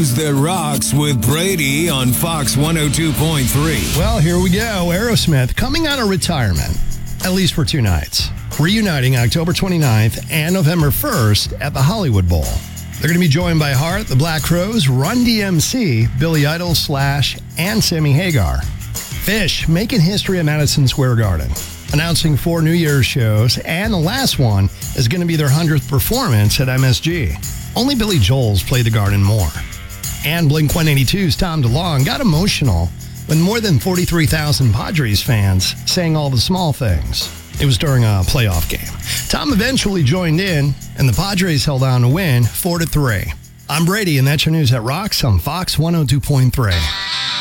news that rocks with Brady on Fox 102.3. Well, here we go. Aerosmith coming out of retirement, at least for 2 nights. Reuniting October 29th and November 1st at the Hollywood Bowl. They're going to be joined by Heart, the Black Crowes, Run DMC, Billy Idol, Slash, and Sammy Hagar. Phish making history at Madison Square Garden, announcing 4 New Year's shows, and the last one is going to be their 100th performance at MSG. Only Billy Joel's played the Garden more. And Blink-182's Tom DeLonge got emotional when more than 43,000 Padres fans sang all the small things. It was during a playoff game. Tom eventually joined in, and the Padres held on to win 4-3. I'm Brady, and that's your news that rocks on Fox 102.3.